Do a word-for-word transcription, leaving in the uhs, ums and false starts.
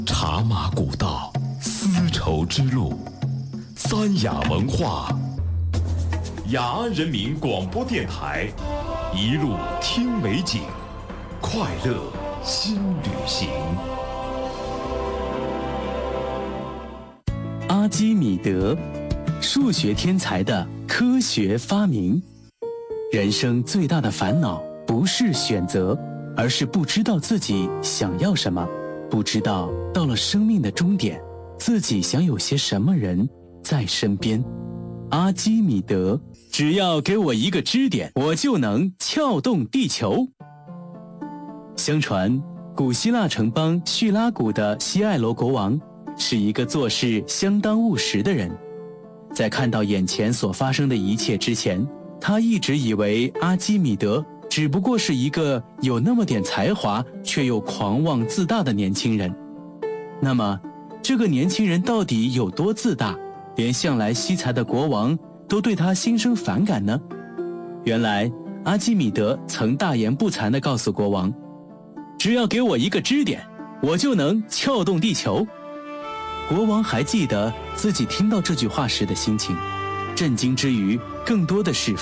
茶马古道，丝绸之路，三雅文化。雅安人民广播电台，一路听美景，快乐新旅行。 阿基米德，数学天才的科学发明。人生最大的烦恼不是选择，而是不知道自己想要什么，不知道到了生命的终点，自己想有些什么人在身边。阿基米德，只要给我一个支点，我就能撬动地球。相传，古希腊城邦叙拉古的西艾罗国王是一个做事相当务实的人。在看到眼前所发生的一切之前，他一直以为阿基米德只不过是一个有那么点才华却又狂妄自大的年轻人。那么，这个年轻人到底有多自大，连向来惜才的国王都对他心生反感呢？原来，阿基米德曾大言不惭地告诉国王，只要给我一个支点，我就能撬动地球。国王还记得自己听到这句话时的心情，震惊之余，更多的是